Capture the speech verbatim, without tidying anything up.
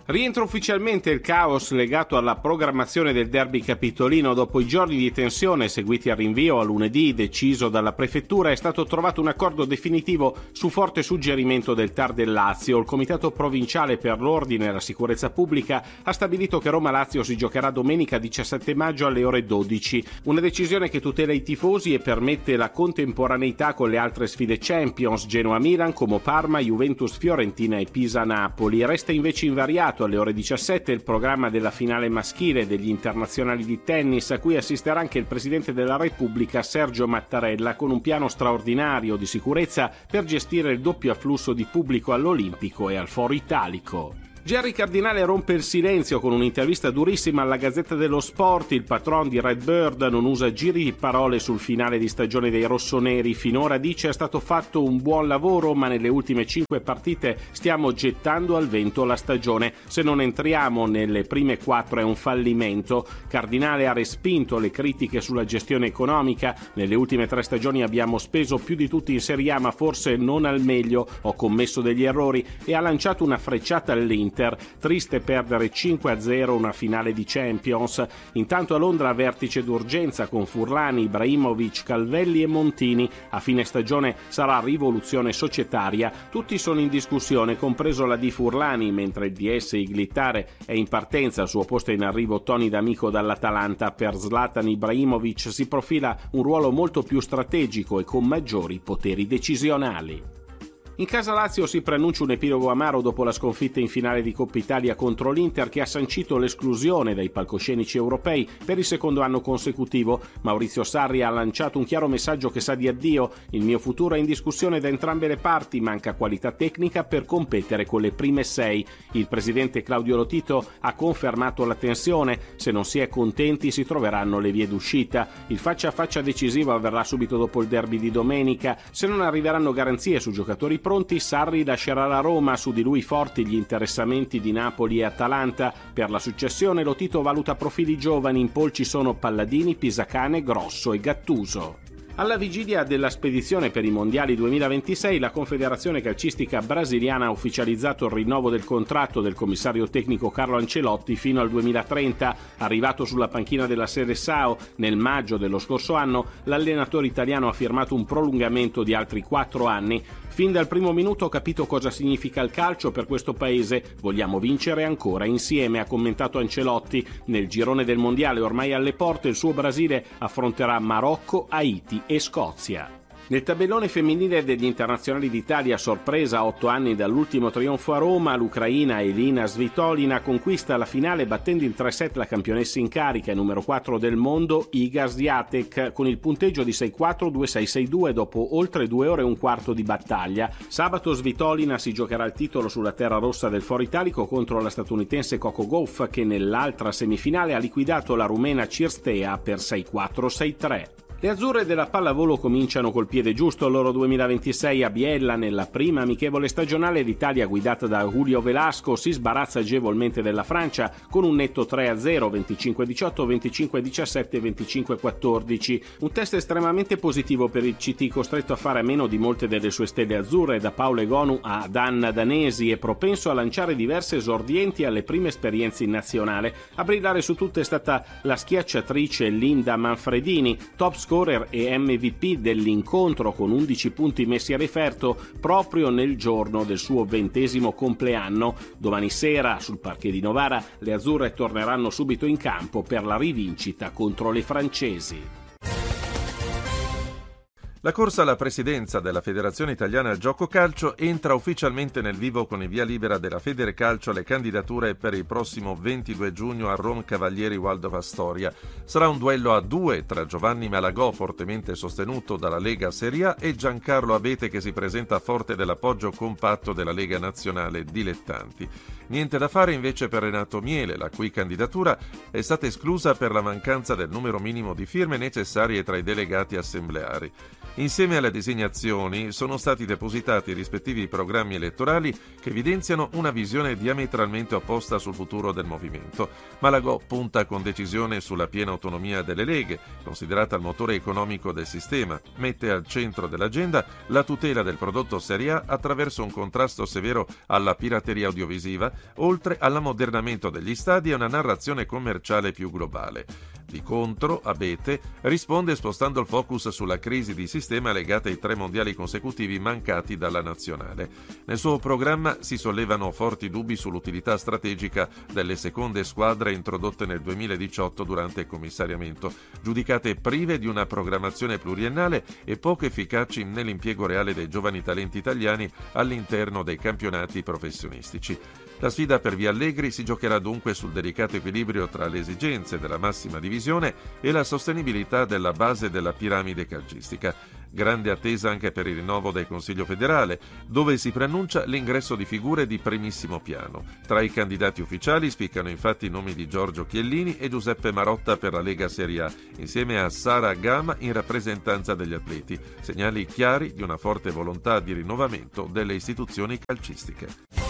Rientra ufficialmente il caos legato alla programmazione del derby capitolino. Dopo i giorni di tensione seguiti al rinvio a lunedì deciso dalla prefettura, è stato trovato un accordo definitivo su forte suggerimento del T A R del Lazio. Il Comitato Provinciale per l'Ordine e la Sicurezza Pubblica ha stabilito che Roma-Lazio si giocherà domenica diciassette maggio alle ore dodici. Una decisione che tutela i tifosi e permette la contemporaneità con le altre sfide Champions, Genoa-Milan, Como-Parma, Juventus-Fiorentina e Pisa-Napoli. Resta invece invariato alle ore diciassette il programma della finale maschile degli internazionali di tennis, a cui assisterà anche il Presidente della Repubblica Sergio Mattarella, con un piano straordinario di sicurezza per gestire il doppio afflusso di pubblico all'Olimpico e al Foro Italico. Gerry Cardinale rompe il silenzio con un'intervista durissima alla Gazzetta dello Sport. Il patron di Redbird non usa giri di parole sul finale di stagione dei rossoneri. Finora, dice, è stato fatto un buon lavoro, ma nelle ultime cinque partite stiamo gettando al vento la stagione. Se non entriamo nelle prime quattro è un fallimento. Cardinale ha respinto le critiche sulla gestione economica. Nelle ultime tre stagioni abbiamo speso più di tutti in Serie A, ma forse non al meglio. Ho commesso degli errori, e ha lanciato una frecciata all'Inter. Triste perdere cinque a zero una finale di Champions. Intanto a Londra vertice d'urgenza con Furlani, Ibrahimovic, Calvelli e Montini. A fine stagione sarà rivoluzione societaria. Tutti sono in discussione, compreso la di Furlani, mentre il D S Iglittare è in partenza. Al suo posto è in arrivo Toni D'Amico dall'Atalanta. Per Zlatan Ibrahimovic si profila un ruolo molto più strategico e con maggiori poteri decisionali. In casa Lazio si preannuncia un epilogo amaro dopo la sconfitta in finale di Coppa Italia contro l'Inter, che ha sancito l'esclusione dai palcoscenici europei per il secondo anno consecutivo. Maurizio Sarri ha lanciato un chiaro messaggio che sa di addio. Il mio futuro è in discussione da entrambe le parti, manca qualità tecnica per competere con le prime sei. Il presidente Claudio Lotito ha confermato la tensione. Se non si è contenti si troveranno le vie d'uscita. Il faccia a faccia decisivo avverrà subito dopo il derby di domenica. Se non arriveranno garanzie su giocatori pronti, Sarri lascerà la Roma. Su di lui forti gli interessamenti di Napoli e Atalanta. Per la successione Lotito valuta profili giovani. In pole ci sono Palladini, Pisacane, Grosso e Gattuso. Alla vigilia della spedizione per i mondiali duemilaventisei, la Confederazione Calcistica Brasiliana ha ufficializzato il rinnovo del contratto del commissario tecnico Carlo Ancelotti fino al duemilatrenta. Arrivato sulla panchina della Seleção nel maggio dello scorso anno, l'allenatore italiano ha firmato un prolungamento di altri quattro anni. Fin dal primo minuto ho capito cosa significa il calcio per questo paese. Vogliamo vincere ancora insieme, ha commentato Ancelotti. Nel girone del mondiale ormai alle porte, il suo Brasile affronterà Marocco, Haiti e Scozia. Nel tabellone femminile degli internazionali d'Italia, a sorpresa a otto anni dall'ultimo trionfo a Roma, l'ucraina Elina Svitolina conquista la finale battendo in tre set la campionessa in carica e numero quattro del mondo Iga Swiatek con il punteggio di sei quattro due sei sei due dopo oltre due ore e un quarto di battaglia. Sabato Svitolina si giocherà il titolo sulla terra rossa del Foro Italico contro la statunitense Coco Gauff, che nell'altra semifinale ha liquidato la rumena Cirstea per sei quattro sei tre. Le azzurre della pallavolo cominciano col piede giusto il loro duemilaventisei a Biella. Nella prima amichevole stagionale l'Italia, guidata da Julio Velasco, si sbarazza agevolmente della Francia con un netto tre a zero, venticinque a diciotto, venticinque a diciassette e venticinque a quattordici. Un test estremamente positivo per il C T, costretto a fare a meno di molte delle sue stelle azzurre, da Paolo Egonu a Dan Danesi, e propenso a lanciare diverse esordienti alle prime esperienze in nazionale. A brillare su tutte è stata la schiacciatrice Linda Manfredini, top scorer e M V P dell'incontro con undici punti messi a referto proprio nel giorno del suo ventesimo compleanno. Domani sera sul parquet di Novara le azzurre torneranno subito in campo per la rivincita contro le francesi. La corsa alla presidenza della Federazione Italiana Gioco Calcio entra ufficialmente nel vivo con il via libera della Federcalcio alle candidature per il prossimo ventidue giugno a Rom Cavalieri Waldorf Astoria. Sarà un duello a due tra Giovanni Malagò, fortemente sostenuto dalla Lega Serie A, e Giancarlo Abete, che si presenta forte dell'appoggio compatto della Lega Nazionale Dilettanti. Niente da fare invece per Renato Miele, la cui candidatura è stata esclusa per la mancanza del numero minimo di firme necessarie tra i delegati assembleari. Insieme alle designazioni sono stati depositati i rispettivi programmi elettorali che evidenziano una visione diametralmente opposta sul futuro del movimento. Malagò punta con decisione sulla piena autonomia delle leghe, considerata il motore economico del sistema, mette al centro dell'agenda la tutela del prodotto serie A attraverso un contrasto severo alla pirateria audiovisiva, oltre all'ammodernamento degli stadi e una narrazione commerciale più globale. Di contro, Abete risponde spostando il focus sulla crisi di sistema legata ai tre mondiali consecutivi mancati dalla nazionale. Nel suo programma si sollevano forti dubbi sull'utilità strategica delle seconde squadre introdotte nel duemiladiciotto durante il commissariamento, giudicate prive di una programmazione pluriennale e poco efficaci nell'impiego reale dei giovani talenti italiani all'interno dei campionati professionistici. La sfida per Via Allegri si giocherà dunque sul delicato equilibrio tra le esigenze della massima divisione e la sostenibilità della base della piramide calcistica. Grande attesa anche per il rinnovo del Consiglio federale, dove si preannuncia l'ingresso di figure di primissimo piano. Tra i candidati ufficiali spiccano infatti i nomi di Giorgio Chiellini e Giuseppe Marotta per la Lega Serie A, insieme a Sara Gama in rappresentanza degli atleti, segnali chiari di una forte volontà di rinnovamento delle istituzioni calcistiche.